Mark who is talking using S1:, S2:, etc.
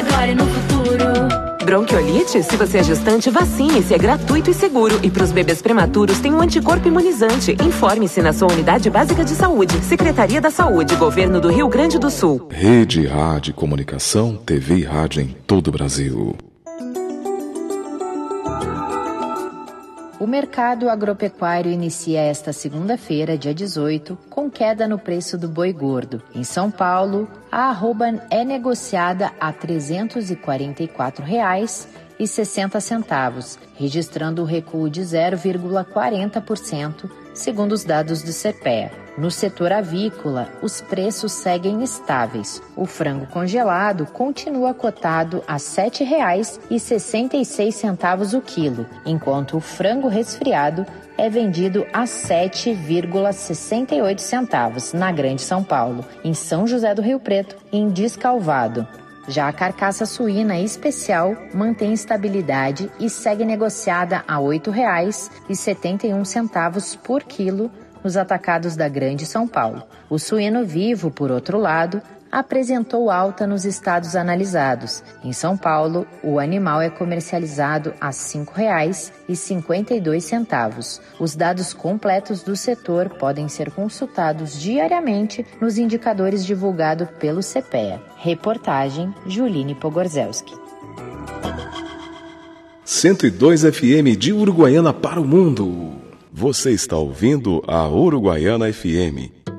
S1: agora e no futuro.
S2: Bronquiolite? Se você é gestante, vacine-se, é gratuito e seguro. E para os bebês prematuros tem um anticorpo imunizante. Informe-se na sua unidade básica de saúde. Secretaria da Saúde, Governo do Rio Grande do Sul.
S3: Rede Rádio Comunicação, TV e rádio em todo o Brasil.
S4: O mercado agropecuário inicia esta segunda-feira, dia 18, com queda no preço do boi gordo. Em São Paulo, a arroba é negociada a R$ 344,60, registrando o recuo de 0,40%, segundo os dados do CEPEA. No setor avícola, os preços seguem estáveis. O frango congelado continua cotado a R$ 7,66 o quilo, enquanto o frango resfriado é vendido a R$ 7,68 na Grande São Paulo, em São José do Rio Preto e em Descalvado. Já a carcaça suína especial mantém estabilidade e segue negociada a R$ 8,71 por quilo nos atacados da Grande São Paulo. O suíno vivo, por outro lado, apresentou alta nos estados analisados. Em São Paulo, o animal é comercializado a R$ 5,52. Os dados completos do setor podem ser consultados diariamente nos indicadores divulgados pelo CEPEA. Reportagem Juline Pogorzelski.
S3: 102 FM de Uruguaiana para o mundo. Você está ouvindo a Uruguaiana FM.